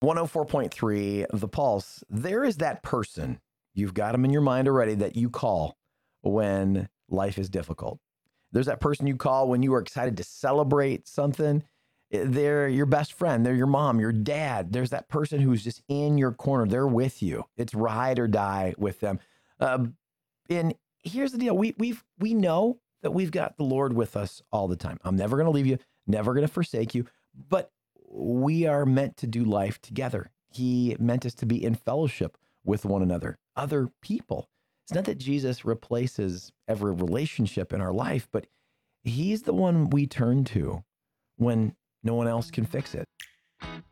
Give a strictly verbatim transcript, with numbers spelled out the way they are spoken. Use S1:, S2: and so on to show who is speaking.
S1: one oh four point three, The Pulse. There is that person, you've got them in your mind already, that you call when life is difficult. There's that person you call when you are excited to celebrate something. They're your best friend. They're your mom, your dad. There's that person who's just in your corner. They're with you. It's ride or die with them. Uh, and here's the deal. We we've we know that we've got the Lord with us all the time. I'm never going to leave you, never going to forsake you, but we are meant to do life together. He meant us to be in fellowship with one another, other people. It's not that Jesus replaces every relationship in our life, but he's the one we turn to when no one else can fix it.